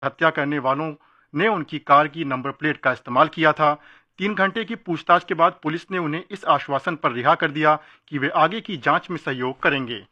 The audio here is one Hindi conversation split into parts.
हत्या करने वालों ने उनकी कार की नंबर प्लेट का इस्तेमाल किया था। 3 घंटे की पूछताछ के बाद पुलिस ने उन्हें इस आश्वासन पर रिहा कर दिया कि वे आगे की जांच में सहयोग करेंगे।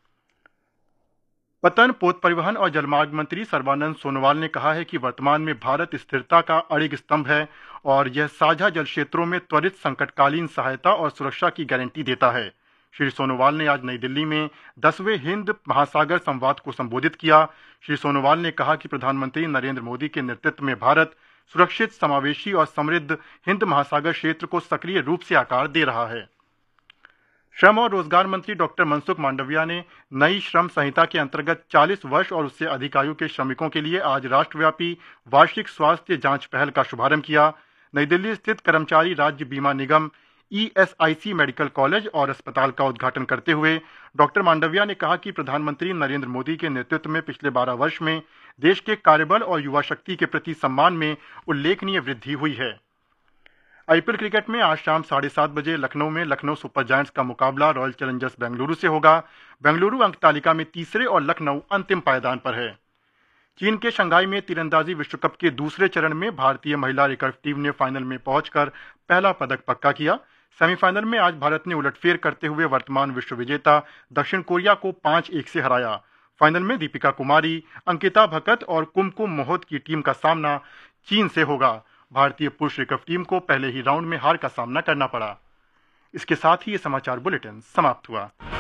पतन, पोत परिवहन और जलमार्ग मंत्री सर्बानंद सोनोवाल ने कहा है कि वर्तमान में भारत स्थिरता का अड़िग स्तंभ है और यह साझा जल क्षेत्रों में त्वरित संकटकालीन सहायता और सुरक्षा की गारंटी देता है। श्री सोनोवाल ने आज नई दिल्ली में 10वें हिंद महासागर संवाद को संबोधित किया। श्री सोनोवाल ने कहा कि प्रधानमंत्री नरेंद्र मोदी के नेतृत्व में भारत सुरक्षित, समावेशी और समृद्ध हिंद महासागर क्षेत्र को सक्रिय रूप से आकार दे रहा है। श्रम और रोजगार मंत्री डॉक्टर मनसुख मांडविया ने नई श्रम संहिता के अंतर्गत 40 वर्ष और उससे अधिक आयु के श्रमिकों के लिए आज राष्ट्रव्यापी वार्षिक स्वास्थ्य जांच पहल का शुभारंभ किया। नई दिल्ली स्थित कर्मचारी राज्य बीमा निगम ईएसआईसी मेडिकल कॉलेज और अस्पताल का उद्घाटन करते हुए डॉक्टर मांडविया ने कहा कि प्रधानमंत्री नरेंद्र मोदी के नेतृत्व में पिछले 12 वर्ष में देश के कार्यबल और युवा शक्ति के प्रति सम्मान में उल्लेखनीय वृद्धि हुई है। आईपीएल क्रिकेट में आज शाम 7:30 बजे लखनऊ में लखनऊ सुपर जायंट्स का मुकाबला रॉयल चैलेंजर्स बेंगलुरु से होगा। बेंगलुरु अंक तालिका में तीसरे और लखनऊ अंतिम पायदान पर है। चीन के शंघाई में तीरंदाजी विश्व कप के दूसरे चरण में भारतीय महिला रिकर्व टीम ने फाइनल में पहुंचकर पहला पदक पक्का किया। सेमीफाइनल में आज भारत ने उलटफेर करते हुए वर्तमान विश्व विजेता दक्षिण कोरिया को 5-1 से हराया। फाइनल में दीपिका कुमारी, अंकिता भकत और कुमकुम मोहित की टीम का सामना चीन से होगा। भारतीय पुरुष रिकर्व टीम को पहले ही राउंड में हार का सामना करना पड़ा। इसके साथ ही ये समाचार बुलेटिन समाप्त हुआ।